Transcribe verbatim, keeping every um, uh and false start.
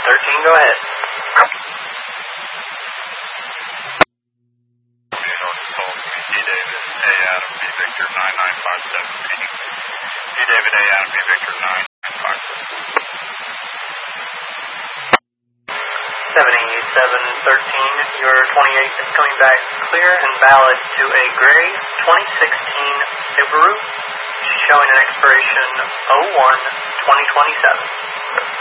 thirteen, go ahead. D David A Adam B Victor nine nine five seven P. D David A Adam B Victor nine nine five seven. seventy-seven thirteen, your twenty-eight is coming back clear and valid to a gray twenty sixteen Subaru, showing an expiration oh one twenty twenty-seven.